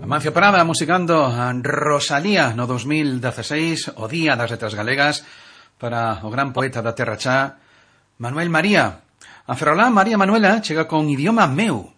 Amancio Prada musicando a Rosalía no 2016, o Día das Letras Galegas, para o gran poeta da Terra Chá, Manuel María. A Ferrolán María Manuela chega con Idioma Meu,